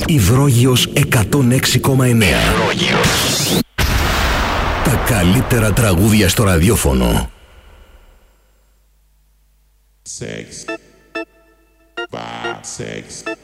Υδρόγειος 106,9. Τα καλύτερα τραγούδια στο ραδιόφωνο. Sex. 5, 6.